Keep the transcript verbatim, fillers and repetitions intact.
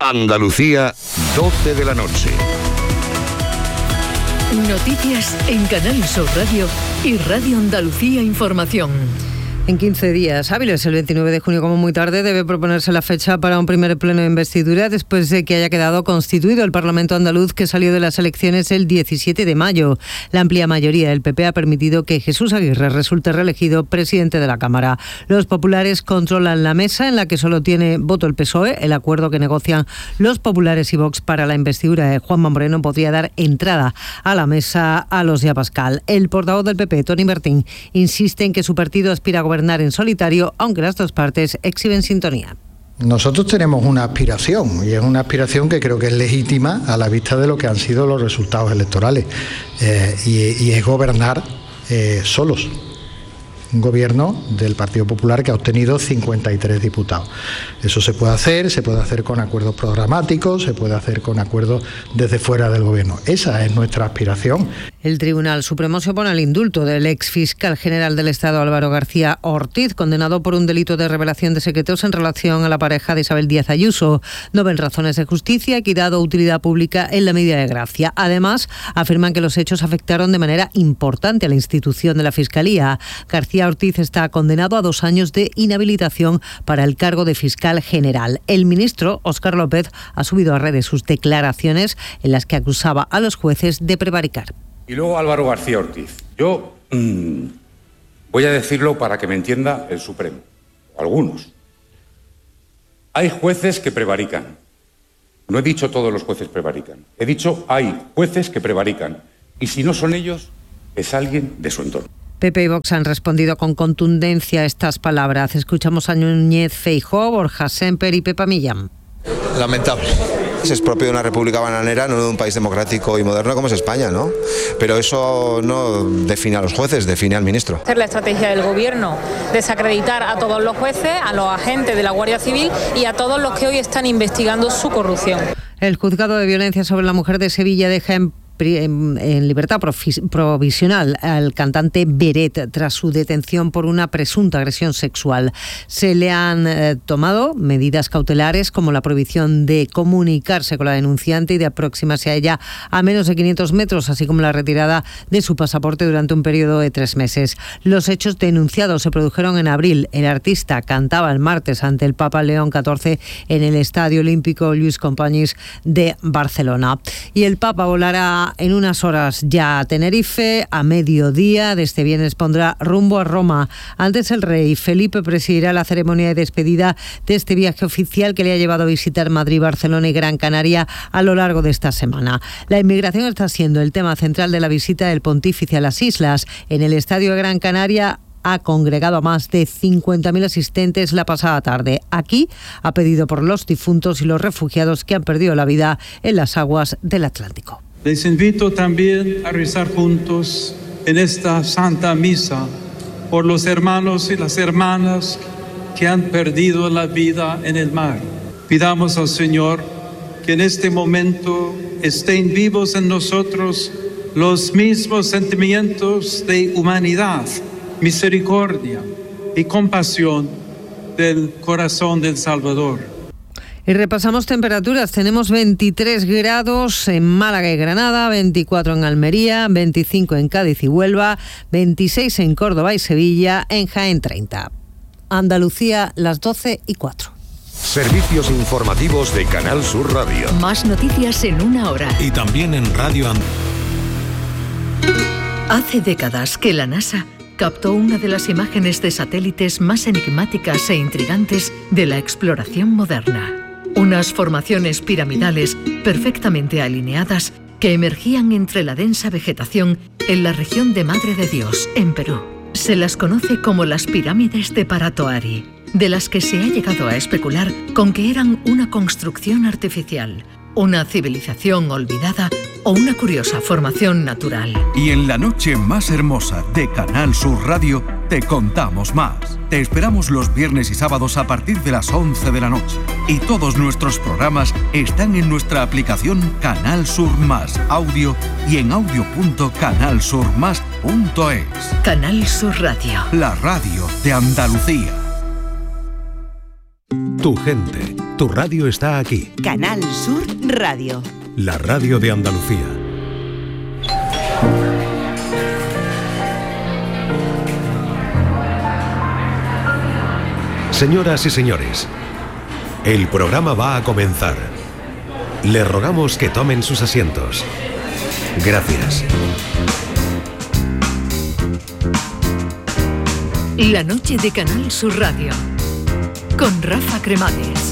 Andalucía, doce de la noche. Noticias en Canal Sur Radio y Radio Andalucía Información. En quince días hábiles, el veintinueve de junio como muy tarde, debe proponerse la fecha para un primer pleno de investidura después de que haya quedado constituido el Parlamento andaluz, que salió de las elecciones el diecisiete de mayo. La amplia mayoría del P P ha permitido que Jesús Aguirre resulte reelegido presidente de la Cámara. Los populares controlan la mesa, en la que solo tiene voto el P S O E. El acuerdo que negocian los populares y Vox para la investidura de Juanma Moreno podría dar entrada a la mesa a los de Abascal. El portavoz del P P, Toni Bertín, insiste en que su partido aspira a gobernar en solitario, aunque las dos partes exhiben sintonía. Nosotros tenemos una aspiración, y es una aspiración que creo que es legítima a la vista de lo que han sido los resultados electorales, eh, y, y es gobernar eh, solos. Un gobierno del Partido Popular que ha obtenido cincuenta y tres diputados. Eso se puede hacer, se puede hacer con acuerdos programáticos, se puede hacer con acuerdos desde fuera del gobierno. Esa es nuestra aspiración. El Tribunal Supremo se opone al indulto del exfiscal general del Estado, Álvaro García Ortiz, condenado por un delito de revelación de secretos en relación a la pareja de Isabel Díaz Ayuso. No ven razones de justicia, equidad o utilidad pública en la medida de gracia. Además, afirman que los hechos afectaron de manera importante a la institución de la Fiscalía. García Ortiz está condenado a dos años de inhabilitación para el cargo de fiscal general. El ministro, Óscar López, ha subido a redes sus declaraciones en las que acusaba a los jueces de prevaricar. Y luego Álvaro García Ortiz. Yo mmm, voy a decirlo para que me entienda el Supremo, algunos. Hay jueces que prevarican. No he dicho todos los jueces prevarican. He dicho hay jueces que prevarican. Y si no son ellos, es alguien de su entorno. P P y Vox han respondido con contundencia a estas palabras. Escuchamos a Núñez Feijóo, Borja Semper y Pepa Millán. Lamentable. Es propio de una república bananera, no de un país democrático y moderno como es España, ¿no? Pero eso no define a los jueces, define al ministro. Esta es la estrategia del gobierno, desacreditar a todos los jueces, a los agentes de la Guardia Civil y a todos los que hoy están investigando su corrupción. El juzgado de violencia sobre la mujer de Sevilla deja en en libertad provisional al cantante Beret tras su detención por una presunta agresión sexual. Se le han eh, tomado medidas cautelares como la prohibición de comunicarse con la denunciante y de aproximarse a ella a menos de quinientos metros, así como la retirada de su pasaporte durante un periodo de tres meses. Los hechos denunciados se produjeron en abril. El artista cantaba el martes ante el Papa León catorce en el Estadio Olímpico Lluís Companys de Barcelona. Y el Papa volará en unas horas ya a Tenerife. A mediodía de este viernes pondrá rumbo a Roma. Antes, el rey Felipe presidirá la ceremonia de despedida de este viaje oficial que le ha llevado a visitar Madrid, Barcelona y Gran Canaria a lo largo de esta semana. La inmigración está siendo el tema central de la visita del pontífice a las islas. En el Estadio de Gran Canaria ha congregado a más de cincuenta mil asistentes la pasada tarde. Aquí ha pedido por los difuntos y los refugiados que han perdido la vida en las aguas del Atlántico. Les invito también a rezar juntos en esta Santa Misa por los hermanos y las hermanas que han perdido la vida en el mar. Pidamos al Señor que en este momento estén vivos en nosotros los mismos sentimientos de humanidad, misericordia y compasión del corazón del Salvador. Y repasamos temperaturas. Tenemos veintitrés grados en Málaga y Granada, veinticuatro en Almería, veinticinco en Cádiz y Huelva, veintiséis en Córdoba y Sevilla, en Jaén treinta. Andalucía, las doce y cuatro. Servicios informativos de Canal Sur Radio. Más noticias en una hora. Y también en Radio And- Hace décadas que la NASA captó una de las imágenes de satélites más enigmáticas e intrigantes de la exploración moderna. Unas formaciones piramidales perfectamente alineadas que emergían entre la densa vegetación en la región de Madre de Dios, en Perú. Se las conoce como las pirámides de Paratoari, de las que se ha llegado a especular con que eran una construcción artificial, una civilización olvidada o una curiosa formación natural. Y en la noche más hermosa de Canal Sur Radio te contamos más. Te esperamos los viernes y sábados a partir de las once de la noche. Y todos nuestros programas están en nuestra aplicación Canal Sur Más Audio y en audio punto canal sur más punto es. Canal Sur Radio. La radio de Andalucía. Tu gente, Tu radio está aquí. Canal Sur Radio. La radio de Andalucía. Señoras y señores, el programa va a comenzar. Les rogamos que tomen sus asientos. Gracias. La noche de Canal Sur Radio con Rafa Cremades.